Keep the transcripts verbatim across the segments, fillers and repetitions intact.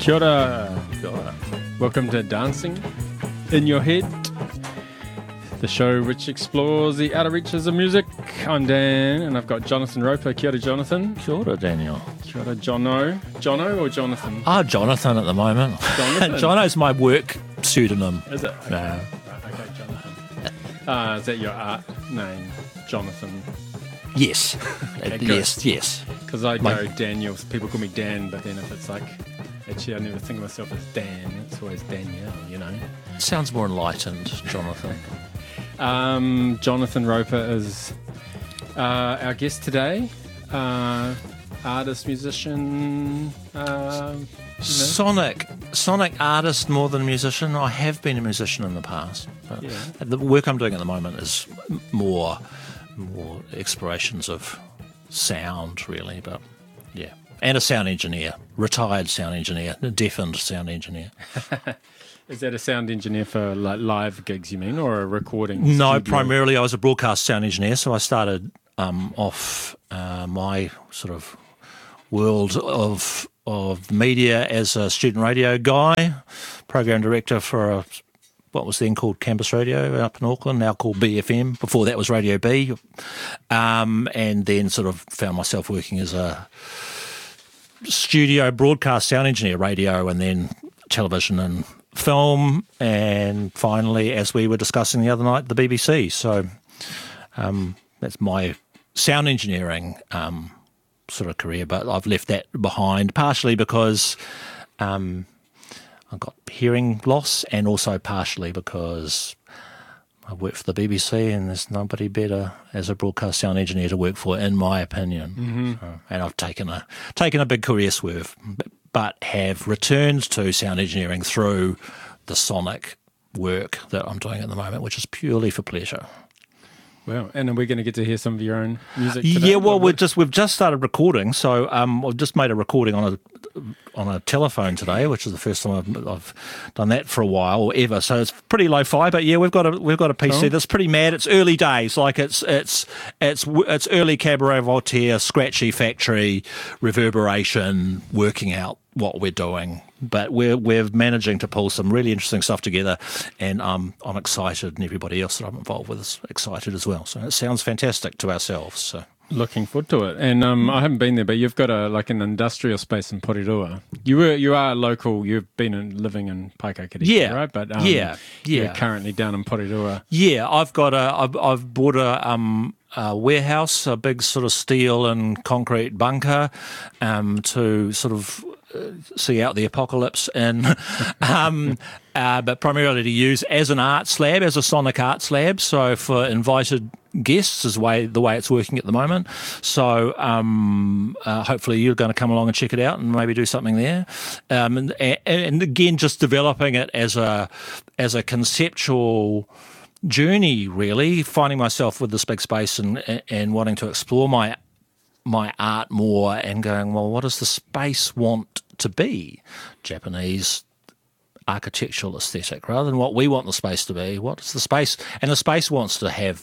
Kia ora. Kia ora. Welcome to Dancing in Your Head, the show which explores the outer reaches of music. I'm Dan, and I've got Jonathan Roper. Kia ora, Jonathan. Kia ora, Daniel. Kia ora, Jono. Jono or Jonathan? Ah, Jonathan at the moment. Jonathan? Jono's my work pseudonym. Is it? Okay. No. Right, okay, Jonathan. Uh, is that your art name, Jonathan? Yes. Okay, good. yes, yes. Because I My- go Daniel. People call me Dan, but then if it's like, actually, I never think of myself as Dan. It's always Danielle, you know. Sounds more enlightened, Jonathan. Um, Jonathan Roper is uh, our guest today. Uh, artist, musician. Uh, you know. Sonic. Sonic artist more than musician. I have been a musician in the past. But Yeah. The work I'm doing at the moment is m- more, more explorations of sound, really. But yeah. And a sound engineer. Retired sound engineer. A deafened sound engineer. Is that a sound engineer for like live gigs, you mean, or a recording? No, studio? primarily I was a broadcast sound engineer, so I started um, off uh, my sort of world of of media as a student radio guy, program director for a, what was then called Campus Radio up in Auckland, now called B F M. Before that was Radio B, um, and then sort of found myself working as a studio broadcast sound engineer, radio, and then television and film, and finally, as we were discussing the other night, the B B C. So um, that's my sound engineering um, sort of career, but I've left that behind, partially because um, I got hearing loss, and also partially because I work for the B B C, and there's nobody better as a broadcast sound engineer to work for, in my opinion. Mm-hmm. So, and I've taken a taken a big career swerve, but have returned to sound engineering through the sonic work that I'm doing at the moment, which is purely for pleasure. Well, and are we going to get to hear some of your own music today? Yeah, well, What- we're just we've just started recording, so um, I've just made a recording on a on a telephone today, which is the first time I've, I've done that for a while or ever. So it's pretty lo-fi, but yeah, we've got a we've got a P C Cool. that's pretty mad. It's early days, like it's it's it's it's early Cabaret Voltaire, scratchy factory reverberation, working out what we're doing. But we're we're managing to pull some really interesting stuff together, and um, I'm excited, and everybody else that I'm involved with is excited as well. So it sounds fantastic to ourselves. So. Looking forward to it. And um, I haven't been there, but you've got a like an industrial space in Porirua. You were you are local. You've been in, living in Paikakiri, Yeah. right? But um, Yeah, you're yeah. currently down in Porirua. Yeah, I've got a. I've, I've bought a, um, a warehouse, a big sort of steel and concrete bunker, um, to sort of uh, see out the apocalypse in, um, uh, but primarily to use as an arts lab, as a sonic arts lab. So for invited guests is the way the way it's working at the moment. So um, uh, hopefully you're going to come along and check it out and maybe do something there. Um, and, and again, just developing it as a as a conceptual journey, really, finding myself with this big space and and wanting to explore my my art more, and going, well, what does the space want to be? Japanese architectural aesthetic, rather than what we want the space to be. What is the space? And the space wants to have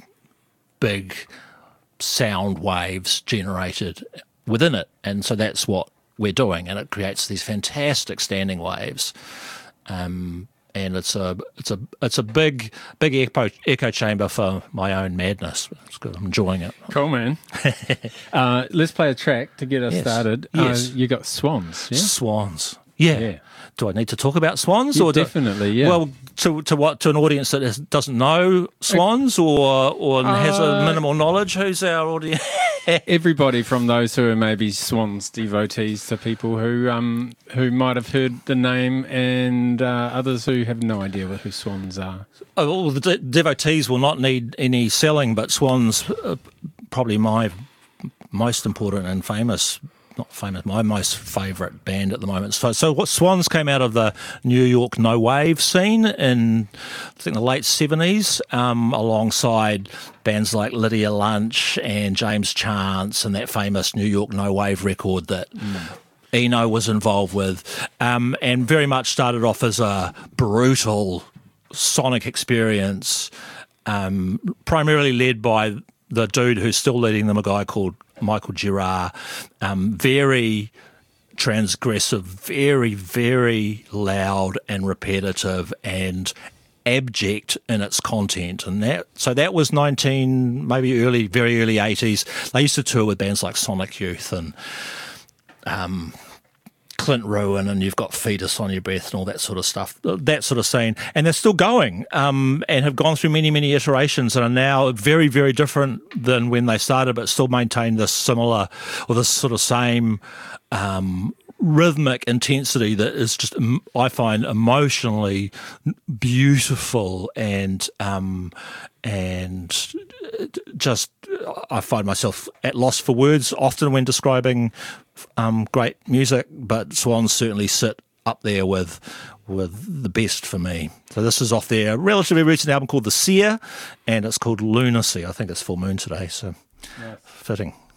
big sound waves generated within it, and so that's what we're doing, and it creates these fantastic standing waves. Um, and it's a it's a it's a big big echo echo chamber for my own madness. It's good. I'm enjoying it. Cool, man. uh, let's play a track to get us Yes. started. Yes. Uh, you got Swans, yeah? Swans. Yeah. Yeah. Do I need to talk about swans? Yeah, or do- definitely, yeah. Well, to to what to an audience that is, doesn't know swans or or has a Uh, minimal knowledge, who's our audience? Everybody from those who are maybe Swans devotees to people who um who might have heard the name, and uh, others who have no idea what who Swans are. Oh, well, the de- devotees will not need any selling, but swans are probably my most important and famous. Not famous, my most favourite band at the moment. So, so what Swans came out of the New York no wave scene in, I think, the late seventies, um, alongside bands like Lydia Lunch and James Chance, and that famous New York no wave record that mm. Eno was involved with, um, and very much started off as a brutal sonic experience, um, primarily led by the dude who's still leading them, a guy called Michael Girard, um, very transgressive, very, very loud and repetitive and abject in its content. And that so that was nineteen, maybe early, very early eighties. They used to tour with bands like Sonic Youth and um, Clint Ruin, and you've got Fetus on Your Breath and all that sort of stuff, that sort of scene. And they're still going um, and have gone through many, many iterations and are now very, very different than when they started, but still maintain this similar or this sort of same um, rhythmic intensity that is just, I find, emotionally beautiful and um, and just I find myself at loss for words often when describing um, great music, but Swans certainly sit up there with with the best for me. So this is off their relatively recent album called The Seer, and it's called Lunacy. I think it's full moon today, so nice. Fitting.